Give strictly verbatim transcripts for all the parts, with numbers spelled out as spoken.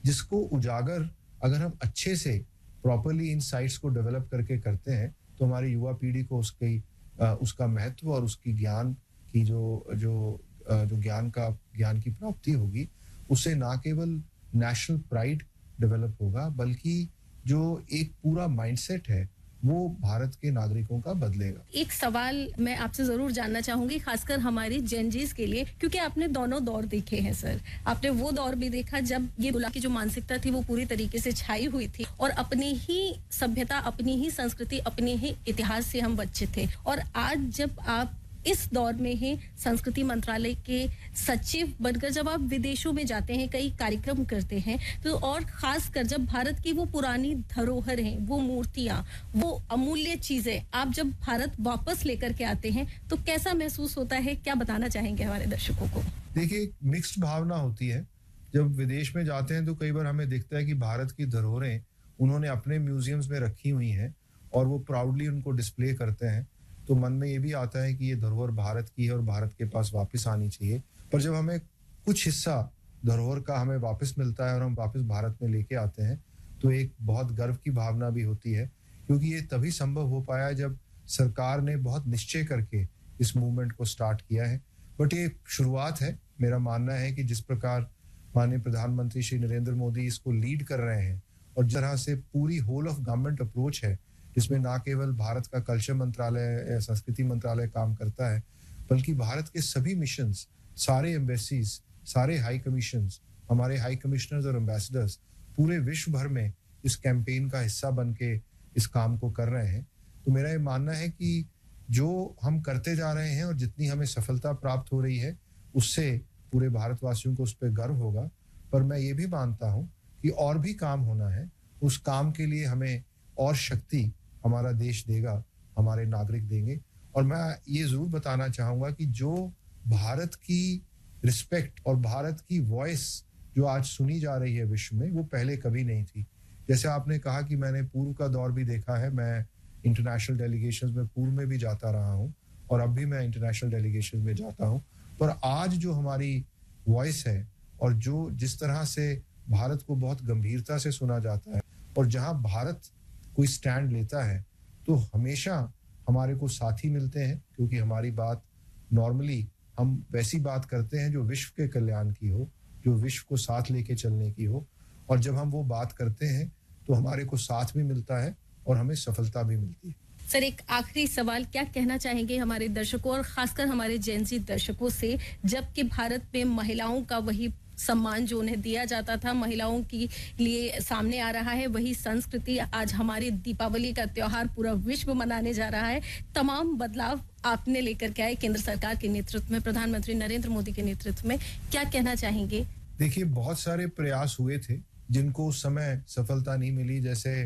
जिसको उजागर अगर हम अच्छे से प्रॉपर्ली इन साइट्स को डेवलप करके करते हैं तो हमारी युवा पीढ़ी को उसकी उसका महत्व और उसकी ज्ञान की जो जो जो ज्ञान का ज्ञान की प्राप्ति होगी उससे ना केवल नेशनल प्राइड डेवलप होगा बल्कि जो एक पूरा माइंडसेट है वो भारत के नागरिकों का बदलेगा। एक सवाल मैं आपसे जरूर जानना चाहूंगी खासकर हमारी जेनजीज के लिए क्योंकि आपने दोनों दौर देखे हैं सर। आपने वो दौर भी देखा जब ये गुलाम की जो मानसिकता थी वो पूरी तरीके से छाई हुई थी और अपनी ही सभ्यता अपनी ही संस्कृति अपने ही इतिहास से हम वंचित थे और आज जब आप इस दौर में ही संस्कृति मंत्रालय के सचिव बनकर जब आप विदेशों में जाते हैं कई कार्यक्रम करते हैं तो और खासकर जब भारत की वो पुरानी धरोहर हैं वो मूर्तियां वो अमूल्य चीजें आप जब भारत वापस लेकर के आते हैं तो कैसा महसूस होता है क्या बताना चाहेंगे हमारे दर्शकों को? देखिए मिक्स्ड भावना होती है। जब विदेश में जाते हैं तो कई बार हमें दिखता है कि भारत की धरोहरें उन्होंने अपने म्यूजियम्स में रखी हुई हैं और वो प्राउडली उनको डिस्प्ले करते हैं तो मन में ये भी आता है कि ये धरोहर भारत की है और भारत के पास वापस आनी चाहिए। पर जब हमें कुछ हिस्सा धरोहर का हमें वापस मिलता है और हम वापस भारत में लेके आते हैं तो एक बहुत गर्व की भावना भी होती है क्योंकि ये तभी संभव हो पाया जब सरकार ने बहुत निश्चय करके इस मूवमेंट को स्टार्ट किया है। बट ये शुरुआत है। मेरा मानना है कि जिस प्रकार माननीय प्रधानमंत्री श्री नरेंद्र मोदी इसको लीड कर रहे हैं और जिस तरह से पूरी होल ऑफ गवर्नमेंट अप्रोच है इसमें ना केवल भारत का कल्चर मंत्रालय संस्कृति मंत्रालय काम करता है बल्कि भारत के सभी मिशंस सारे एम्बेसीज सारे हाई कमीशंस हमारे हाई कमिश्नर्स और एम्बेसडर्स पूरे विश्व भर में इस कैंपेन का हिस्सा बन के इस काम को कर रहे हैं। तो मेरा ये मानना है कि जो हम करते जा रहे हैं और जितनी हमें सफलता प्राप्त हो रही है उससे पूरे भारतवासियों को उस पर गर्व होगा। पर मैं ये भी मानता हूँ कि और भी काम होना है। उस काम के लिए हमें और शक्ति हमारा देश देगा हमारे नागरिक देंगे। और मैं ये जरूर बताना चाहूंगा कि जो भारत की रिस्पेक्ट और भारत की वॉइस जो आज सुनी जा रही है विश्व में वो पहले कभी नहीं थी। जैसे आपने कहा कि मैंने पूर्व का दौर भी देखा है। मैं इंटरनेशनल डेलीगेशंस में पूर्व में भी जाता रहा हूँ और अब भी मैं इंटरनेशनल डेलीगेशंस में जाता हूँ। पर आज जो हमारी वॉइस है और जो जिस तरह से भारत को बहुत गंभीरता से सुना जाता है और जहां भारत कोई स्टैंड लेता है तो हमेशा हमारे को साथी मिलते हैं क्योंकि हमारी बात नॉर्मली हम वैसी बात करते हैं जो विश्व के कल्याण की हो जो विश्व को साथ लेके चलने की हो और जब हम वो बात करते हैं तो हमारे को साथ भी मिलता है और हमें सफलता भी मिलती है। सर एक आखिरी सवाल क्या कहना चाहेंगे हमारे दर्शकों और खासकर हमारे जेनजी दर्शकों से जबकि भारत में महिलाओं का वही सम्मान जो उन्हें दिया जाता था महिलाओं के लिए सामने आ रहा है वही संस्कृति आज हमारी दीपावली का त्योहार पूरा विश्व मनाने जा रहा है। तमाम बदलाव आपने लेकर के आए केंद्र सरकार के नेतृत्व में प्रधानमंत्री नरेंद्र मोदी के नेतृत्व में क्या कहना चाहेंगे? देखिए बहुत सारे प्रयास हुए थे जिनको उस समय सफलता नहीं मिली। जैसे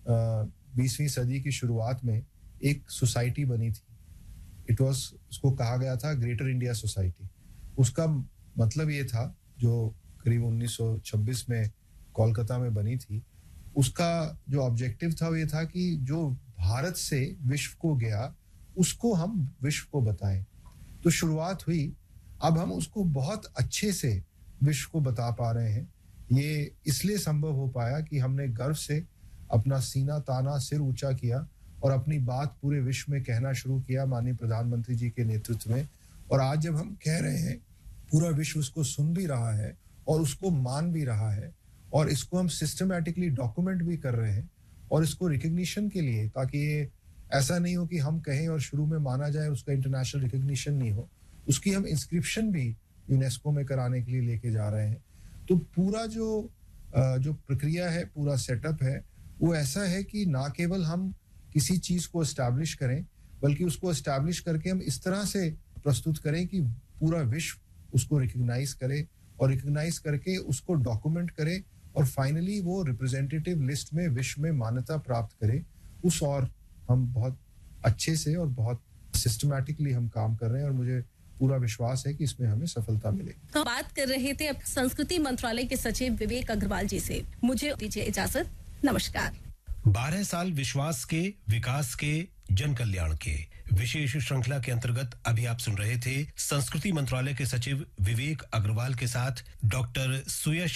बीसवीं सदी की शुरुआत में एक सोसाइटी बनी थी। इट वाज उसको कहा गया था ग्रेटर इंडिया सोसाइटी। उसका मतलब ये था जो करीब उन्नीस सौ छब्बीस में कोलकाता में बनी थी उसका जो ऑब्जेक्टिव था वो ये था कि जो भारत से विश्व को गया उसको हम विश्व को बताएं। तो शुरुआत हुई। अब हम उसको बहुत अच्छे से विश्व को बता पा रहे हैं। ये इसलिए संभव हो पाया कि हमने गर्व से अपना सीना ताना सिर ऊंचा किया और अपनी बात पूरे विश्व में कहना शुरू किया माननीय प्रधानमंत्री जी के नेतृत्व में। और आज जब हम कह रहे हैं पूरा विश्व उसको सुन भी रहा है और उसको मान भी रहा है और इसको हम सिस्टमैटिकली डॉक्यूमेंट भी कर रहे हैं और इसको रिकग्निशन के लिए ताकि ये ऐसा नहीं हो कि हम कहें और शुरू में माना जाए उसका इंटरनेशनल रिकग्निशन नहीं हो उसकी हम इंस्क्रिप्शन भी यूनेस्को में कराने के लिए लेके जा रहे हैं। तो पूरा जो जो प्रक्रिया है पूरा सेटअप है वो ऐसा है कि ना केवल हम किसी चीज को एस्टैब्लिश करें बल्कि उसको एस्टैब्लिश करके हम इस तरह से प्रस्तुत करें कि पूरा विश्व उसको रिकग्नाइज करे और रिकग्नाइज करके उसको डॉक्यूमेंट करे और फाइनली वो रिप्रेजेंटेटिव लिस्ट में विश्व में मान्यता प्राप्त करे। उस और हम बहुत अच्छे से और बहुत सिस्टमैटिकली हम काम कर रहे हैं और मुझे पूरा विश्वास है कि इसमें हमें सफलता मिलेगी। तो बात कर रहे थे अब संस्कृति मंत्रालय के सचिव विवेक अग्रवाल जी से। मुझे दीजिए इजाजत। नमस्कार। बारह साल विश्वास के विकास के जन कल्याण के विशेष श्रृंखला के अंतर्गत अभी आप सुन रहे थे संस्कृति मंत्रालय के सचिव विवेक अग्रवाल के साथ डॉक्टर सुयश